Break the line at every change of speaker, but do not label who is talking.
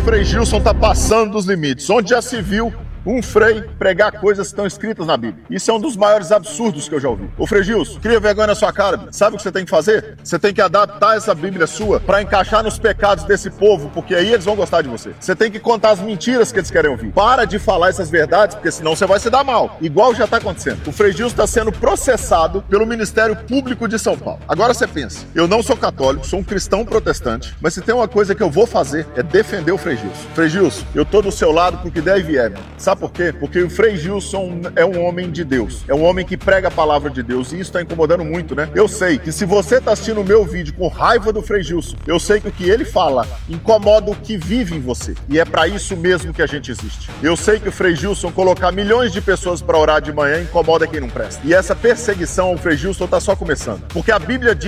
Frei Gilson tá passando dos limites. Onde já se viu um frei pregar coisas que estão escritas na Bíblia? Isso é um dos maiores absurdos que eu já ouvi. Ô Frei Gilson, cria vergonha na sua cara. Sabe o que você tem que fazer? Você tem que adaptar essa Bíblia sua para encaixar nos pecados desse povo, porque aí eles vão gostar de você. Você tem que contar as mentiras que eles querem ouvir. Para de falar essas verdades, porque senão você vai se dar mal. Igual já tá acontecendo. O Frei Gilson está sendo processado pelo Ministério Público de São Paulo. Agora você pensa, eu não sou católico, sou um cristão protestante, mas se tem uma coisa que eu vou fazer é defender o Frei Gilson. Frei Gilson, eu tô do seu lado porque der e vier. Sabe por quê? Porque o Frei Gilson é um homem de Deus. É um homem que prega a palavra de Deus. E isso tá incomodando muito, né? Eu sei que se você tá assistindo o meu vídeo com raiva do Frei Gilson, eu sei que o que ele fala incomoda o que vive em você. E é para isso mesmo que a gente existe. Eu sei que o Frei Gilson colocar milhões de pessoas para orar de manhã incomoda quem não presta. E essa perseguição ao Frei Gilson tá só começando. Porque a Bíblia diz